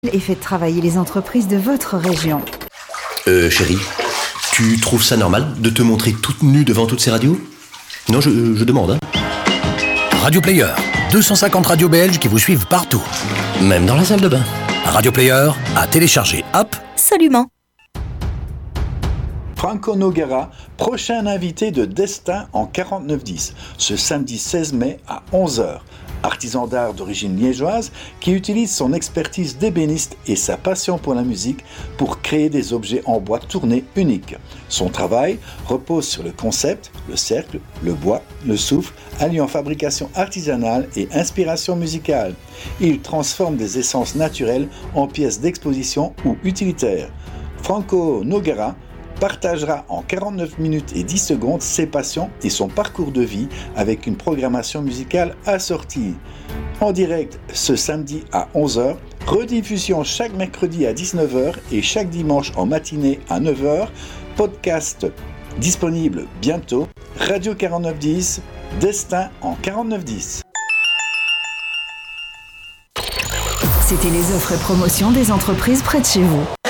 et faites travailler les entreprises de votre région. Chérie, tu trouves ça normal de te montrer toute nue devant toutes ces radios? Non, je demande, hein. Radio Player, 250 radios belges qui vous suivent partout. Même dans la salle de bain. Radio Player, à télécharger app. Absolument. Franco Nogueira, prochain invité de Destin en 4910, ce samedi 16 mai à 11h. Artisan d'art d'origine liégeoise qui utilise son expertise d'ébéniste et sa passion pour la musique pour créer des objets en bois tournés uniques. Son travail repose sur le concept, le cercle, le bois, le souffle, alliant fabrication artisanale et inspiration musicale. Il transforme des essences naturelles en pièces d'exposition ou utilitaires. Franco Nogueira partagera en 49 minutes et 10 secondes ses passions et son parcours de vie avec une programmation musicale assortie. En direct ce samedi à 11h, rediffusion chaque mercredi à 19h et chaque dimanche en matinée à 9h, podcast disponible bientôt, Radio 4910, Destin en 4910. C'était les offres et promotions des entreprises près de chez vous.